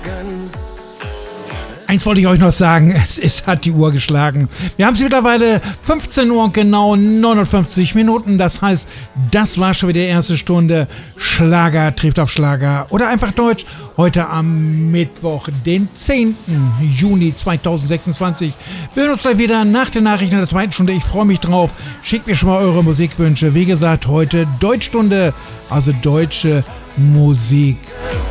Eins wollte ich euch noch sagen, hat die Uhr geschlagen. Wir haben es mittlerweile 15 Uhr und genau 59 Minuten. Das heißt, das war schon wieder die erste Stunde. Schlager trifft auf Schlager oder einfach Deutsch. Heute am Mittwoch, den 10. Juni 2026. Wir hören uns gleich wieder nach den Nachrichten der zweiten Stunde. Ich freue mich drauf. Schickt mir schon mal eure Musikwünsche. Wie gesagt, heute Deutschstunde, also deutsche Musik.